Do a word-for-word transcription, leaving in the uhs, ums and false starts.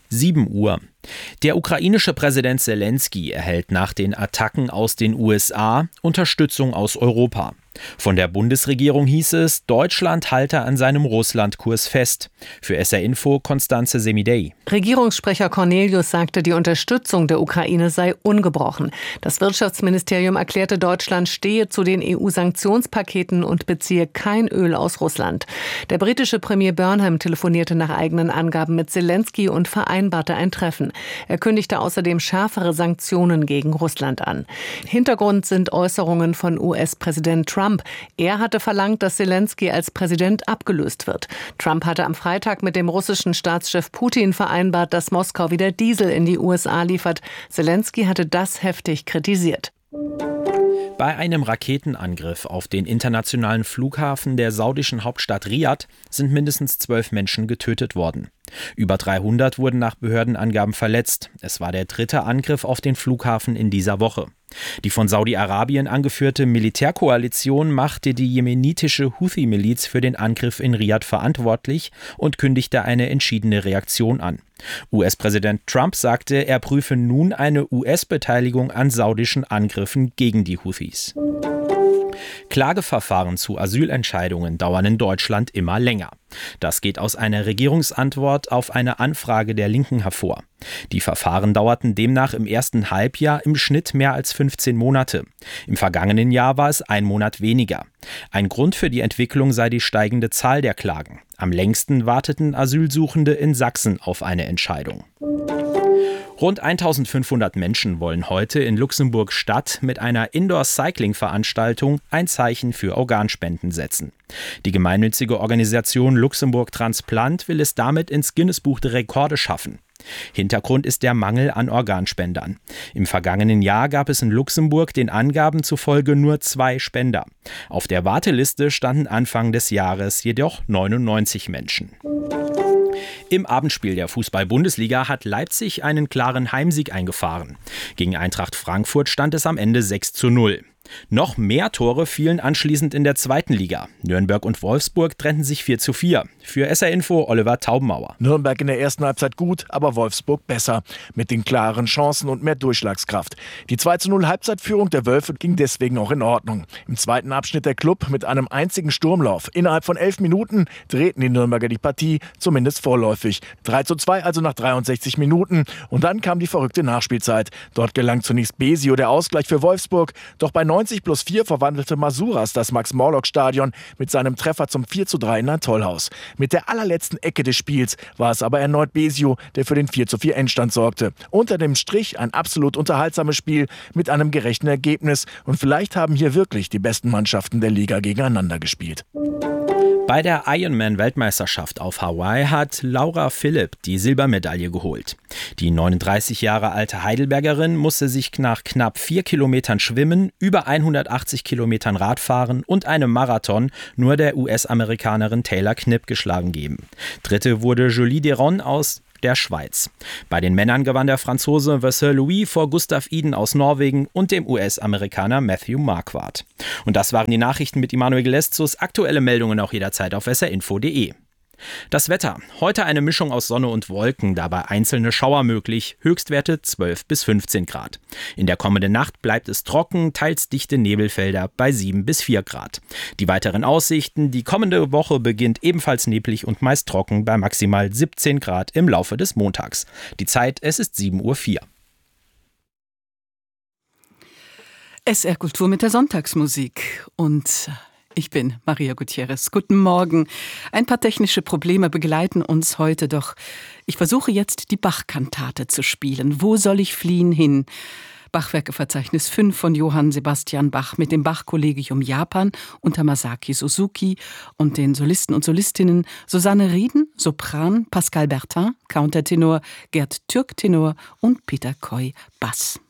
sieben Uhr. Der ukrainische Präsident Selenskyj erhält nach den Attacken aus den U S A Unterstützung aus Europa. Von der Bundesregierung hieß es, Deutschland halte an seinem Russlandkurs fest. Für S R Info Constanze Semidey. Regierungssprecher Cornelius sagte, die Unterstützung der Ukraine sei ungebrochen. Das Wirtschaftsministerium erklärte, Deutschland stehe zu den E U-Sanktionspaketen und beziehe kein Öl aus Russland. Der britische Premier Burnham telefonierte nach eigenen Angaben mit Selenskyj und vereinbarte ein Treffen. Er kündigte außerdem schärfere Sanktionen gegen Russland an. Hintergrund sind Äußerungen von U S-Präsident Trump. Er hatte verlangt, dass Selenskyj als Präsident abgelöst wird. Trump hatte am Freitag mit dem russischen Staatschef Putin vereinbart, dass Moskau wieder Diesel in die U S A liefert. Selenskyj hatte das heftig kritisiert. Bei einem Raketenangriff auf den internationalen Flughafen der saudischen Hauptstadt Riad sind mindestens zwölf Menschen getötet worden. Über dreihundert wurden nach Behördenangaben verletzt. Es war der dritte Angriff auf den Flughafen in dieser Woche. Die von Saudi-Arabien angeführte Militärkoalition machte die jemenitische Houthi-Miliz für den Angriff in Riad verantwortlich und kündigte eine entschiedene Reaktion an. U S-Präsident Trump sagte, er prüfe nun eine U S-Beteiligung an saudischen Angriffen gegen die Houthis. Klageverfahren zu Asylentscheidungen dauern in Deutschland immer länger. Das geht aus einer Regierungsantwort auf eine Anfrage der Linken hervor. Die Verfahren dauerten demnach im ersten Halbjahr im Schnitt mehr als fünfzehn Monate. Im vergangenen Jahr war es ein Monat weniger. Ein Grund für die Entwicklung sei die steigende Zahl der Klagen. Am längsten warteten Asylsuchende in Sachsen auf eine Entscheidung. Rund eintausendfünfhundert Menschen wollen heute in Luxemburg-Stadt mit einer Indoor-Cycling-Veranstaltung ein Zeichen für Organspenden setzen. Die gemeinnützige Organisation Luxemburg Transplant will es damit ins Guinness-Buch der Rekorde schaffen. Hintergrund ist der Mangel an Organspendern. Im vergangenen Jahr gab es in Luxemburg den Angaben zufolge nur zwei Spender. Auf der Warteliste standen Anfang des Jahres jedoch neunundneunzig Menschen. Im Abendspiel der Fußball-Bundesliga hat Leipzig einen klaren Heimsieg eingefahren. Gegen Eintracht Frankfurt stand es am Ende sechs zu null. Noch mehr Tore fielen anschließend in der zweiten Liga. Nürnberg und Wolfsburg trennten sich vier zu vier. Für S R Info Oliver Taubenmauer. Nürnberg in der ersten Halbzeit gut, aber Wolfsburg besser. Mit den klaren Chancen und mehr Durchschlagskraft. Die zwei zu null Halbzeitführung der Wölfe ging deswegen auch in Ordnung. Im zweiten Abschnitt der Klub mit einem einzigen Sturmlauf. Innerhalb von elf Minuten drehten die Nürnberger die Partie, zumindest vorläufig. drei zu zwei also nach dreiundsechzig Minuten. Und dann kam die verrückte Nachspielzeit. Dort gelang zunächst Besio der Ausgleich für Wolfsburg. Doch bei neunzig plus vier verwandelte Masuras das Max-Morlock-Stadion mit seinem Treffer zum vier zu drei in ein Tollhaus. Mit der allerletzten Ecke des Spiels war es aber erneut Besio, der für den vier zu vier Endstand sorgte. Unter dem Strich ein absolut unterhaltsames Spiel mit einem gerechten Ergebnis. Und vielleicht haben hier wirklich die besten Mannschaften der Liga gegeneinander gespielt. Bei der Ironman-Weltmeisterschaft auf Hawaii hat Laura Philipp die Silbermedaille geholt. Die neununddreißig Jahre alte Heidelbergerin musste sich nach knapp vier Kilometern Schwimmen, über hundertachtzig Kilometern Radfahren und einem Marathon nur der U S-Amerikanerin Taylor Knipp geschlagen geben. Dritte wurde Julie Deron aus der Schweiz. Bei den Männern gewann der Franzose Vasseur Louis vor Gustav Iden aus Norwegen und dem U S-Amerikaner Matthew Marquardt. Und das waren die Nachrichten mit Immanuel Geleszus. Aktuelle Meldungen auch jederzeit auf s r info punkt d e. Das Wetter. Heute eine Mischung aus Sonne und Wolken, dabei einzelne Schauer möglich, Höchstwerte zwölf bis fünfzehn Grad. In der kommenden Nacht bleibt es trocken, teils dichte Nebelfelder bei sieben bis vier Grad. Die weiteren Aussichten, die kommende Woche beginnt ebenfalls neblig und meist trocken bei maximal siebzehn Grad im Laufe des Montags. Die Zeit, es ist sieben Uhr vier. S R Kultur mit der Sonntagsmusik und ich bin Maria Gutierrez. Guten Morgen. Ein paar technische Probleme begleiten uns heute, doch ich versuche jetzt die Bach-Kantate zu spielen. Wo soll ich fliehen hin? Bachwerkeverzeichnis fünf von Johann Sebastian Bach mit dem Bach-Kollegium Japan unter Masaki Suzuki und den Solisten und Solistinnen Susanne Rieden, Sopran, Pascal Bertin, Countertenor, Gerd Türk, Tenor und Peter Koy, Bass.